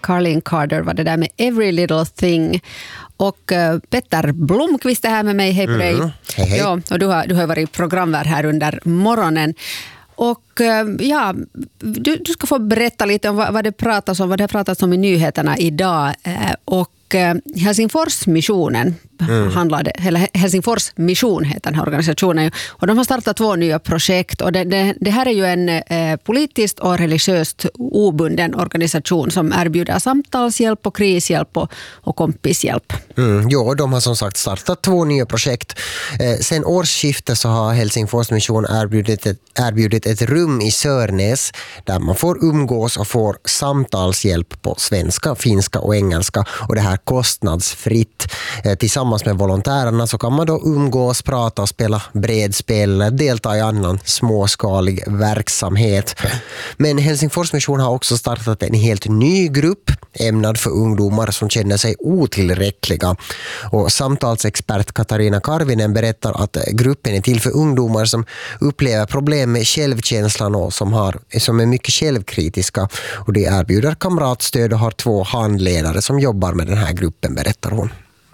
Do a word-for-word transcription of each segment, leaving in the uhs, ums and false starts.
Carlene Carter var det där med Every Little Thing. Och uh, Petter Blomqvist är här med mig. Hej på dig. Mm. Hej, hej. Ja, och du har, du har varit programvärd här under morgonen. Och uh, ja, du, du ska få berätta lite om vad, vad det pratas om, vad det har pratats om i nyheterna idag. Uh, och uh, Helsingforsmissionen mm. handlade, eller Helsingfors mission heter den här organisationen. Och de har startat två nya projekt. Och det, det, det här är ju en eh, politiskt och religiöst obunden organisation som erbjuder samtalshjälp och krishjälp och, och kompishjälp. Mm, jo, de har som sagt startat två nya projekt. Eh, sen årsskiftet så har Helsingfors mission erbjudit ett, erbjudit ett rum i Sörnäs där man får umgås och får samtalshjälp på svenska, finska och engelska. Och det här kostnadsfritt. Eh, tillsammans med volontärerna så kan man då umgås, prata och spela bredspel eller delta i annan småskalig verksamhet. Men Helsingfors mission har också startat en helt ny grupp ämnad för ungdomar som känner sig otillräckliga. Och samtalsexpert Katarina Karvinen berättar att gruppen är till för ungdomar som upplever problem med självkänslan och som, har, som är mycket självkritiska. Och det erbjuder kamratstöd och har två handledare som jobbar med den här gruppen, berättar hon.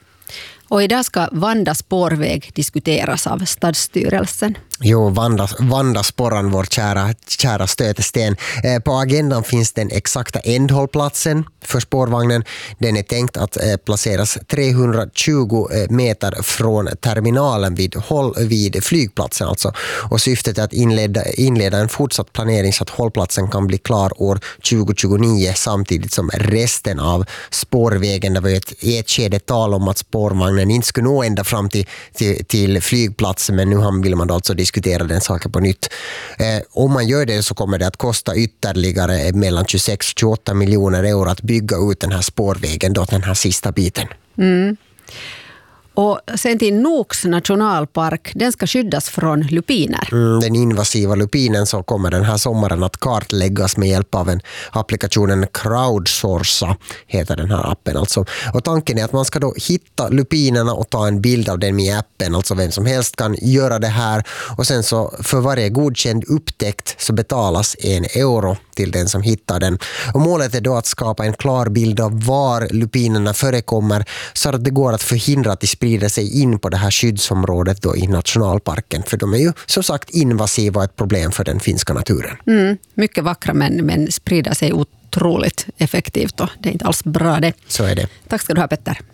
Och idag ska Vanda spårväg diskuteras av stadsstyrelsen. Jo, Vanda, Vanda sporran, vår kära, kära stötesten. Eh, på agendan finns den exakta ändhållplatsen för spårvagnen. Den är tänkt att eh, placeras trehundratjugo meter från terminalen vid, håll, vid flygplatsen. Alltså. Och syftet är att inleda, inleda en fortsatt planering så att hållplatsen kan bli klar år tjugo tjugonio samtidigt som resten av spårvägen. Det var ett, ett skede tal om att spårvagnen inte skulle nå ända fram till, till, till flygplatsen, men nu vill man alltså diskutera den saken på nytt. Eh, om man gör det så kommer det att kosta ytterligare mellan tjugosex och tjugoåtta miljoner euro att bygga ut den här spårvägen, då den här sista biten. Mm. Och sen till Noks nationalpark, den ska skyddas från lupiner. Mm, den invasiva lupinen så kommer den här sommaren att kartläggas med hjälp av en applikationen Crowdsourca, heter den här appen alltså. Och tanken är att man ska då hitta lupinerna och ta en bild av den med appen, alltså vem som helst kan göra det här. Och sen så för varje godkänd upptäckt så betalas en euro till den som hittar den. Och målet är då att skapa en klar bild av var lupinerna förekommer så att det går att förhindra att de sprider sig in på det här skyddsområdet då i nationalparken. För de är ju som sagt invasiva och ett problem för den finska naturen. Mm, mycket vackra men, men sprider sig otroligt effektivt och det är inte alls bra det. Så är det. Tack ska du ha, Petter.